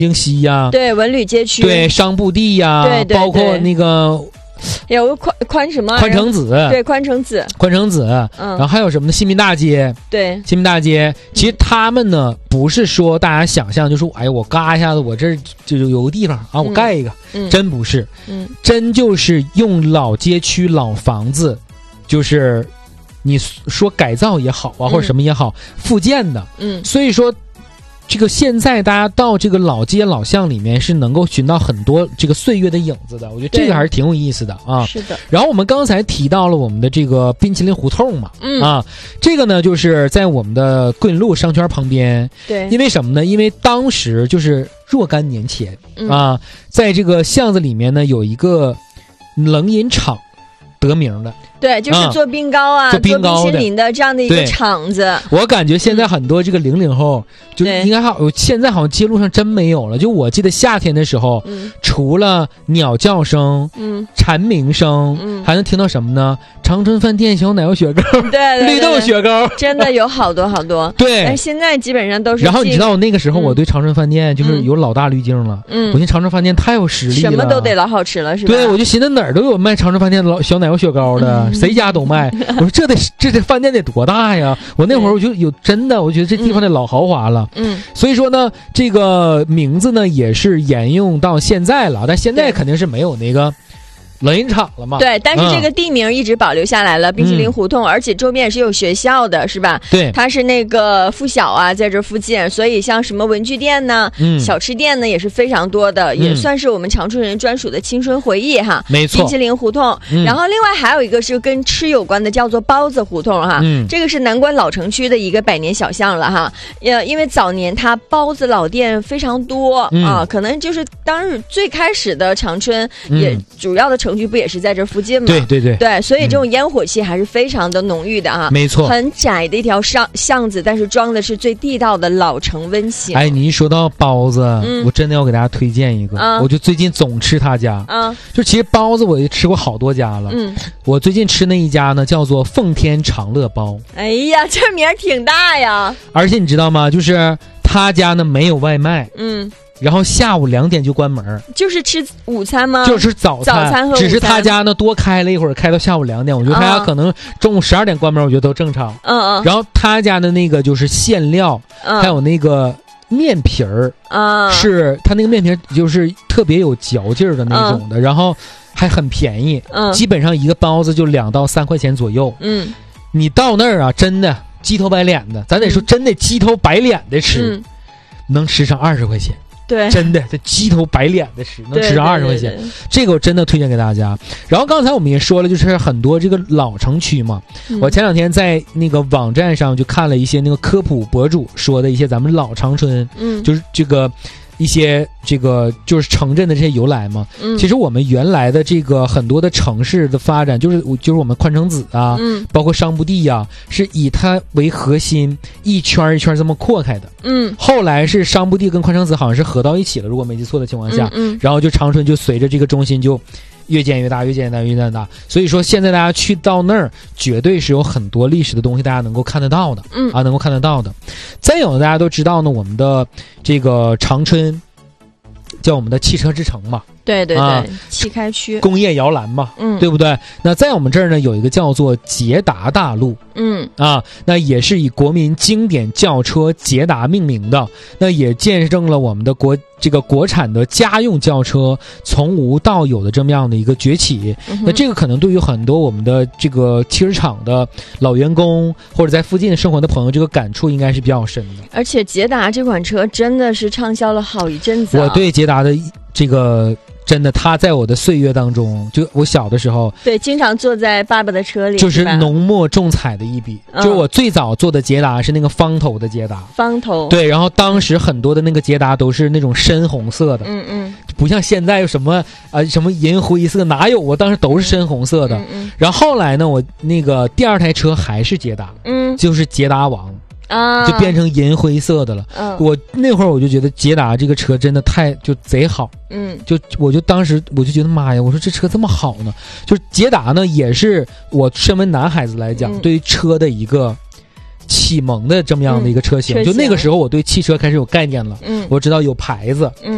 京西呀， 对，文旅街区， 对，商埠地呀， 对， 包括那个有宽什么宽城子， 对，宽城子， 然后还有什么呢？新民大街， 对， 新民大街，其实他们呢不是说大家想象，就是哎，我嘎一下子，我这就有个地方啊，我盖一个，真不是，真就是用老街区老房子，就是你说改造也好啊，或者什么也好，复建的，所以说。这个现在大家到这个老街老巷里面是能够寻到很多这个岁月的影子的，我觉得这个还是挺有意思的啊。 是的。 然后我们刚才提到了我们的这个冰淇淋胡同嘛，这个呢就是在我们的桂林路商圈旁边。 对。 因为什么呢？因为当时就是若干年前啊，在这个巷子里面呢有一个冷饮厂得名的。 对，就是做冰糕啊，做冰淇淋的这样的一个厂子。 我感觉现在很多这个00后，就应该现在好像街路上真没有了。就我记得夏天的时候，除了鸟叫声、蝉鸣声，还能听到什么呢？长春饭店小奶油雪糕， 对， 绿豆雪糕， 真的有好多好多。 对， 但是现在基本上都是。 然后你知道我那个时候我对长春饭店就是有老大滤镜了。我觉得长春饭店太有实力了， 什么都得老好吃了，是吧？ 对，我就寻思哪儿都有卖长春饭店小奶油雪糕的。谁家都卖，我说这饭店得多大呀？我那会儿我就有真的，我觉得这地方得老豪华了。所以说呢，这个名字呢也是沿用到现在了，但现在肯定是没有那个冷饮厂了嘛。 对，但是这个地名一直保留下来了，冰淇淋胡同，而且周边也是有学校的，是吧？ 对， 它是那个附小啊，在这附近，所以像什么文具店呢、小吃店呢也是非常多的，也算是我们长春人专属的青春回忆哈。 没错， 冰淇淋胡同。然后另外还有一个是跟吃有关的，叫做包子胡同哈。这个是南关老城区的一个百年小巷了哈。因为早年它包子老店非常多啊，可能就是当时最开始的长春也主要的城区不也是在这附近吗？对，所以这种烟火气还是非常的浓郁的哈。 没错， 很窄的一条巷子，但是装的是最地道的老城温馨。 哎，你一说到包子，我真的要给大家推荐一个，我就最近总吃他家。就其实包子我也吃过好多家了。我最近吃那一家呢，叫做奉天长乐包。 哎呀，这名儿挺大呀！ 而且你知道吗？就是他家呢没有外卖。然后下午2点就关门， 就是吃午餐吗？ 就是早餐和午餐，只是他家呢多开了一会儿，开到下午2点。我觉得他家可能中午12点关门，我觉得都正常。然后他家的那个就是馅料，还有那个面皮儿是他那个面皮就是特别有嚼劲儿的那种的，然后还很便宜，基本上一个包子就2到3块钱左右。你到那儿啊，真的鸡头白脸的，咱得说真的鸡头白脸的吃，能吃上20块钱。 对， 真的，这鸡头白脸的吃能吃上20块钱，这个我真的推荐给大家。然后刚才我们也说了，就是很多这个老城区嘛，我前2天在那个网站上就看了一些那个科普博主说的一些咱们老长春，就是这个一些这个就是城镇的这些由来嘛。其实我们原来的这个很多的城市的发展，就是我们宽城子啊，包括商埠地啊，是以它为核心，一圈一圈这么扩开的。后来是商埠地跟宽城子好像是合到一起了，如果没记错的情况下，然后就长春就随着这个中心就越建越大，越建越大，越建越大。所以说现在大家去到那儿，绝对是有很多历史的东西大家能够看得到的，能够看得到的。再有大家都知道呢，我们的这个长春叫我们的汽车之城嘛， 对，汽开区， 工业摇篮嘛，对不对？那在我们这儿呢，有一个叫做捷达大路，那也是以国民经典轿车捷达命名的，那也见证了我们的国产的家用轿车从无到有的这么样的一个崛起。那这个可能对于很多我们的这个汽车厂的老员工或者在附近生活的朋友，这个感触应该是比较深的。 而且捷达这款车真的是畅销了好一阵子。 我对捷达的这个真的，他在我的岁月当中，就我小的时候， 对，经常坐在爸爸的车里， 就是浓墨重彩的一笔。就是我最早做的捷达是那个方头的捷达， 方头，对， 然后当时很多的那个捷达都是那种深红色的，不像现在有什么什么银灰色，哪有？我当时都是深红色的。然后后来呢，我那个第2台车还是捷达，就是捷达王。就变成银灰色的了。我那会儿我就觉得捷达这个车真的就贼好。我就当时我就觉得妈呀，我说这车这么好呢。就是捷达呢，也是我身为男孩子来讲，对于车的一个启蒙的这么样的一个车型。就那个时候我对汽车开始有概念了，我知道有牌子，